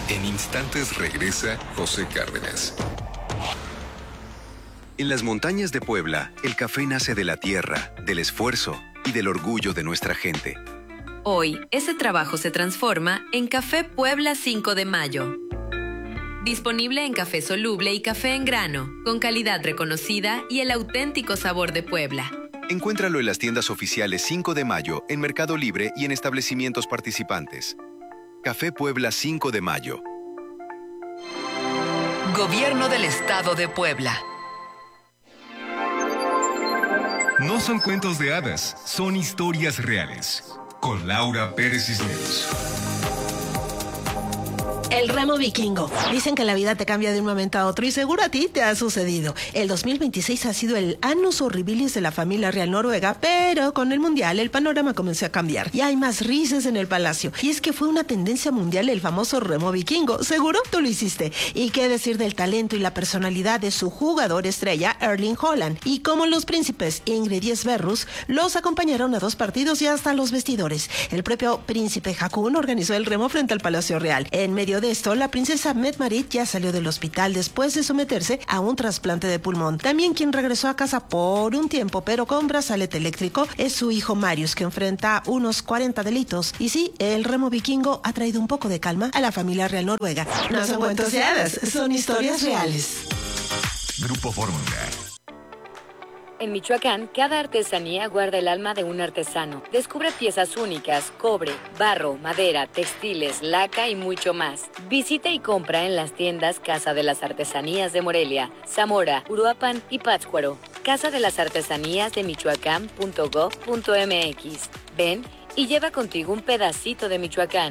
En instantes regresa José Cárdenas. En las montañas de Puebla, el café nace de la tierra, del esfuerzo y del orgullo de nuestra gente. Hoy, ese trabajo se transforma en Café Puebla 5 de Mayo. Disponible en café soluble y café en grano, con calidad reconocida y el auténtico sabor de Puebla. Encuéntralo en las tiendas oficiales 5 de Mayo, en Mercado Libre y en establecimientos participantes. Café Puebla 5 de Mayo. Gobierno del Estado de Puebla. No son cuentos de hadas, son historias reales. Con Laura Pérez Cisneros. El remo vikingo. Dicen que la vida te cambia de un momento a otro y seguro a ti te ha sucedido. El 2026 ha sido el annus horribilis de la familia real noruega, pero con el mundial el panorama comenzó a cambiar y hay más risas en el palacio. Y es que fue una tendencia mundial el famoso remo vikingo. Seguro tú lo hiciste. Y qué decir del talento y la personalidad de su jugador estrella, Erling Haaland. Y como los príncipes Ingrid y Sverrus los acompañaron a 2 partidos y hasta los vestidores. El propio príncipe Haakon organizó el remo frente al Palacio Real. En medio de esto, la princesa Mette-Marit ya salió del hospital después de someterse a un trasplante de pulmón. También quien regresó a casa por un tiempo, pero con brazalete eléctrico, es su hijo Marius, que enfrenta unos 40 delitos. Y sí, el remo vikingo ha traído un poco de calma a la familia real noruega. No son cuentos de hadas, son historias reales. Grupo Fórmula. En Michoacán, cada artesanía guarda el alma de un artesano. Descubre piezas únicas, cobre, barro, madera, textiles, laca y mucho más. Visita y compra en las tiendas Casa de las Artesanías de Morelia, Zamora, Uruapan y Pátzcuaro. Casa de las Artesanías de Michoacán.gov.mx. Ven y lleva contigo un pedacito de Michoacán.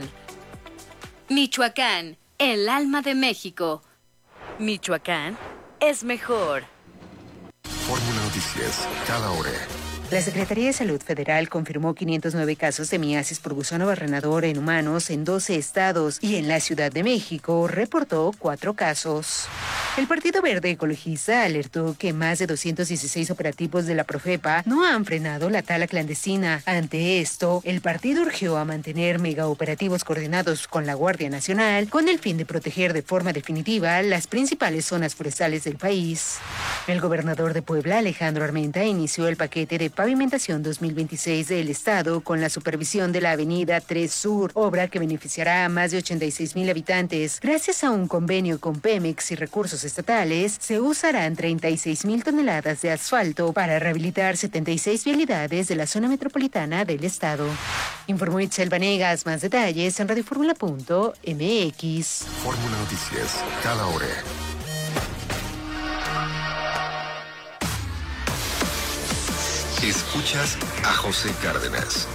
Michoacán, el alma de México. Michoacán es mejor. Fórmula Noticias, cada hora. La Secretaría de Salud Federal confirmó 509 casos de miasis por gusano barrenador en humanos en 12 estados y en la Ciudad de México reportó 4 casos. El Partido Verde Ecologista alertó que más de 216 operativos de la Profepa no han frenado la tala clandestina. Ante esto, el partido urgió a mantener megaoperativos coordinados con la Guardia Nacional con el fin de proteger de forma definitiva las principales zonas forestales del país. El gobernador de Puebla, Alejandro Armenta, inició el paquete de pavimentación 2026 del Estado con la supervisión de la Avenida 3 Sur, obra que beneficiará a más de 86,000 habitantes. Gracias a un convenio con Pemex y recursos estatales, se usarán 36,000 toneladas de asfalto para rehabilitar 76 vialidades de la zona metropolitana del Estado. Informó Itzel Vanegas. Más detalles en radioformula.mx. Fórmula Noticias, cada hora. Escuchas a José Cárdenas.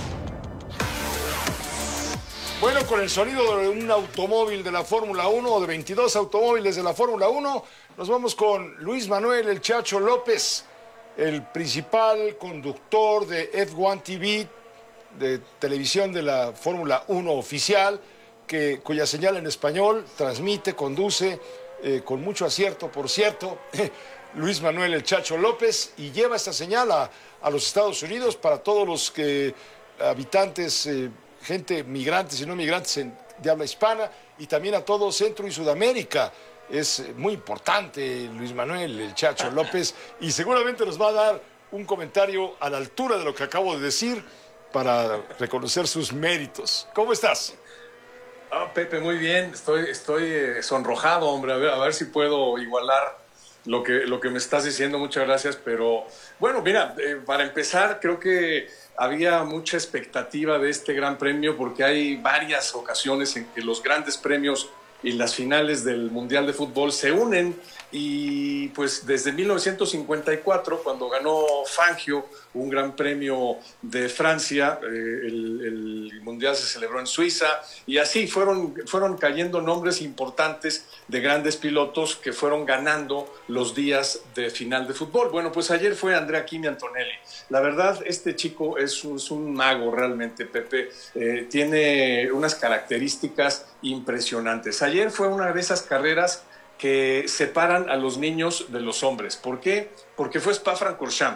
Bueno, con el sonido de un automóvil de la Fórmula 1 o de 22 automóviles de la Fórmula 1, nos vamos con Luis Manuel El Chacho López, el principal conductor de F1 TV, de televisión de la Fórmula 1 oficial, cuya señal en español transmite, conduce con mucho acierto, por cierto, Luis Manuel El Chacho López, y lleva esta señal a los Estados Unidos para todos los habitantes, gente migrantes y no migrantes de habla hispana, y también a todo Centro y Sudamérica. Es muy importante Luis Manuel El Chacho López, y seguramente nos va a dar un comentario a la altura de lo que acabo de decir para reconocer sus méritos. ¿Cómo estás? Pepe, muy bien. Estoy sonrojado, hombre. A ver si puedo igualar lo que me estás diciendo. Muchas gracias. Pero bueno, mira, para empezar, creo que había mucha expectativa de este gran premio porque hay varias ocasiones en que los grandes premios y las finales del Mundial de Fútbol se unen, y pues desde 1954, cuando ganó Fangio un gran premio de Francia, el Mundial se celebró en Suiza, y así fueron cayendo nombres importantes de grandes pilotos que fueron ganando los días de final de fútbol. Bueno, pues ayer fue Andrea Kimi Antonelli. La verdad, este chico es un mago realmente, Pepe. Tiene unas características impresionantes. Ayer fue una de esas carreras que separan a los niños de los hombres. ¿Por qué? Porque fue Spa-Francorchamps.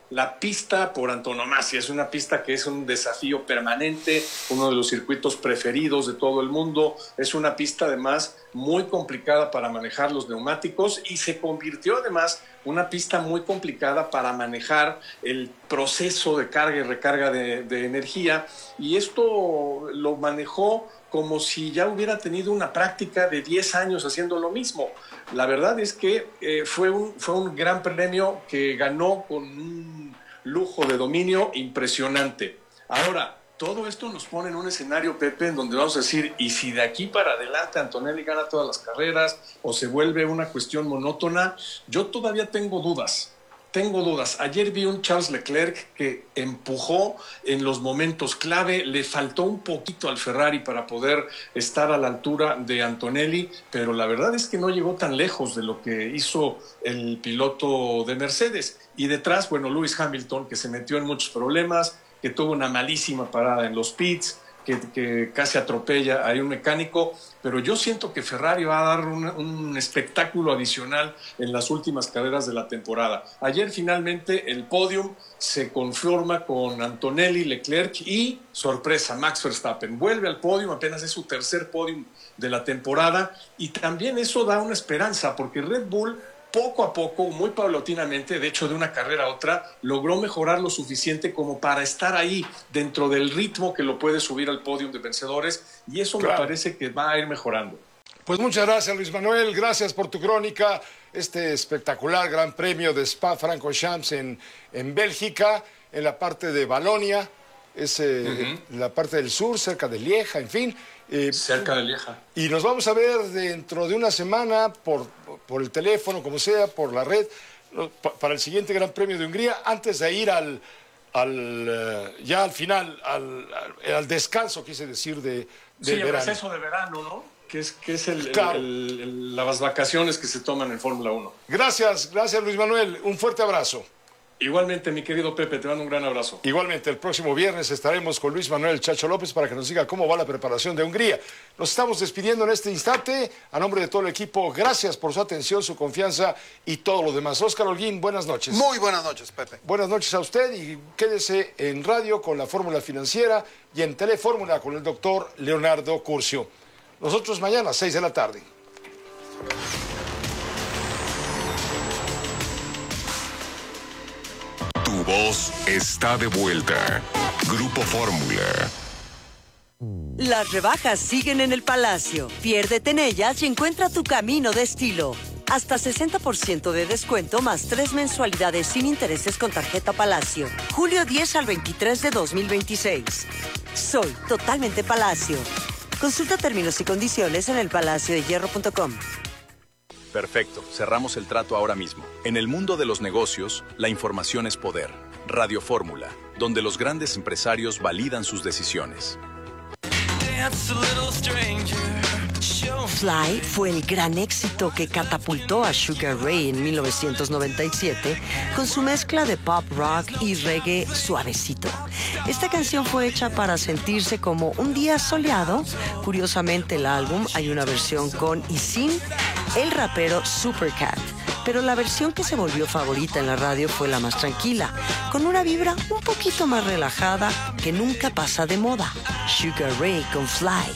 la pista por antonomasia. Es una pista que es un desafío permanente, uno de los circuitos preferidos de todo el mundo. Es una pista además muy complicada para manejar los neumáticos y se convirtió además una pista muy complicada para manejar el proceso de carga y recarga de energía, y esto lo manejó como si ya hubiera tenido una práctica de 10 años haciendo lo mismo. La verdad es que fue un gran premio que ganó con un lujo de dominio impresionante. Ahora, todo esto nos pone en un escenario, Pepe, en donde vamos a decir, ¿y si de aquí para adelante Antonelli gana todas las carreras o se vuelve una cuestión monótona? Yo todavía tengo dudas. Ayer vi un Charles Leclerc que empujó en los momentos clave, le faltó un poquito al Ferrari para poder estar a la altura de Antonelli, pero la verdad es que no llegó tan lejos de lo que hizo el piloto de Mercedes. Y detrás, bueno, Lewis Hamilton, que se metió en muchos problemas, que tuvo una malísima parada en los pits, que casi atropella a un mecánico, pero yo siento que Ferrari va a dar un espectáculo adicional en las últimas carreras de la temporada. Ayer finalmente el podium se conforma con Antonelli, Leclerc y, sorpresa, Max Verstappen. Vuelve al podium, apenas es su tercer podium de la temporada, y también eso da una esperanza, porque Red Bull poco a poco, muy paulatinamente, de hecho de una carrera a otra, logró mejorar lo suficiente como para estar ahí dentro del ritmo que lo puede subir al podio de vencedores, y eso me parece que va a ir mejorando. Pues muchas gracias, Luis Manuel, gracias por tu crónica, este espectacular Gran Premio de Spa-Francorchamps en Bélgica, en la parte de Valonia, es la parte del sur, cerca de Lieja, en fin. Cerca de Lieja. Y nos vamos a ver dentro de una semana por el teléfono, como sea, por la red, para el siguiente Gran Premio de Hungría, antes de ir ya al final, al descanso, quise decir, de verano. El receso de verano, ¿no? Que es las vacaciones que se toman en Fórmula 1. Gracias Luis Manuel, un fuerte abrazo. Igualmente, mi querido Pepe, te mando un gran abrazo. Igualmente, el próximo viernes estaremos con Luis Manuel Chacho López para que nos diga cómo va la preparación de Hungría. Nos estamos despidiendo en este instante. A nombre de todo el equipo, gracias por su atención, su confianza y todo lo demás. Óscar Holguín, buenas noches. Muy buenas noches, Pepe. Buenas noches a usted y quédese en radio con la Fórmula Financiera y en Telefórmula con el doctor Leonardo Curcio. Nosotros mañana, 6 de la tarde. Tu voz está de vuelta. Grupo Fórmula. Las rebajas siguen en el Palacio. Piérdete en ellas y encuentra tu camino de estilo. Hasta 60% de descuento más 3 mensualidades sin intereses con tarjeta Palacio. Julio 10 al 23 de 2026. Soy totalmente Palacio. Consulta términos y condiciones en elpalaciodehierro.com. Perfecto, cerramos el trato ahora mismo. En el mundo de los negocios, la información es poder. Radio Fórmula, donde los grandes empresarios validan sus decisiones. Fly fue el gran éxito que catapultó a Sugar Ray en 1997 con su mezcla de pop rock y reggae suavecito. Esta canción fue hecha para sentirse como un día soleado. Curiosamente, el álbum hay una versión con y sin el rapero Supercat, pero la versión que se volvió favorita en la radio fue la más tranquila, con una vibra un poquito más relajada que nunca pasa de moda. Sugar Ray con Fly.